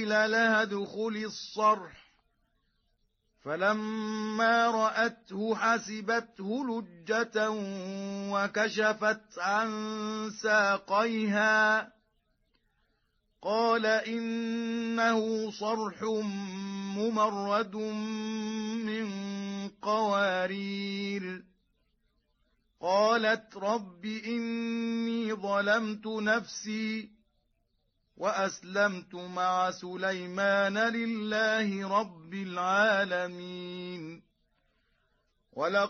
لها ادخلي الصرح، فلما رأته حسبته لجة وكشفت عن ساقيها، قال إنه صرح ممرد من قوارير. قالت رب إني ظلمت نفسي وأسلمت مع سليمان لله رب العالمين.